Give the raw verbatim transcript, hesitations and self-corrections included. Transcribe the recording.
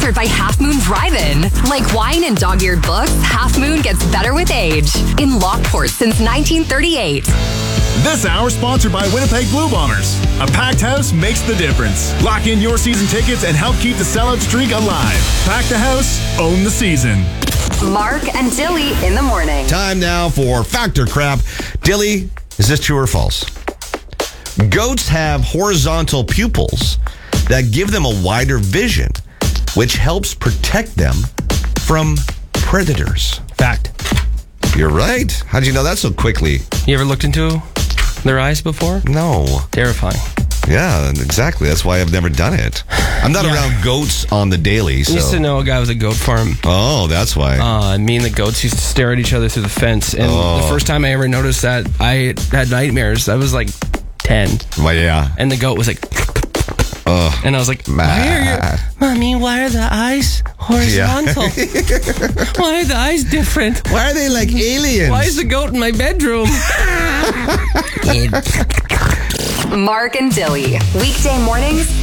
sponsored by Half Moon Drive-In. Like wine and dog-eared books, Half Moon gets better with age. In Lockport since nineteen thirty-eight. This hour sponsored by Winnipeg Blue Bombers. A packed house makes the difference. Lock in your season tickets and help keep the sellout streak alive. Pack the house, own the season. Mark and Dilly in the morning. Time now for Factor Crap. Dilly, is this true or false? Goats have horizontal pupils that give them a wider vision, which helps protect them from predators. Fact. You're right. How did you know that so quickly? You ever looked into their eyes before? No. Terrifying. Yeah, exactly. That's why I've never done it. I'm not Yeah. around goats on the daily, so. I used to know a guy with a goat farm. Oh, that's why. Uh, me and the goats used to stare at each other through the fence. And Oh. the first time I ever noticed that, I had nightmares. I was like ten. Well, yeah. And the goat was like... Oh, and I was like, Ma- why are your, Mommy, why are the eyes horizontal? Why are the eyes different? Why are they like aliens? Why is the goat in my bedroom? Mark and Dilly. Weekday mornings